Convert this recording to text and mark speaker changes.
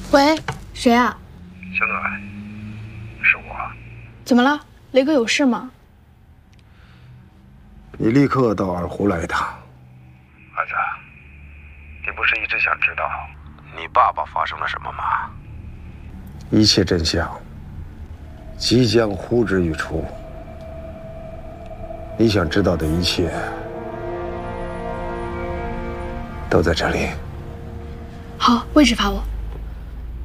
Speaker 1: 喂，谁啊？
Speaker 2: 小暖，是我。
Speaker 1: 怎么了？雷哥有事吗？
Speaker 2: 你立刻到二胡来一趟。儿子，你不是一直想知道你爸爸发生了什么吗？一切真相即将呼之欲出。你想知道的一切都在这里。
Speaker 1: 好，位置发我。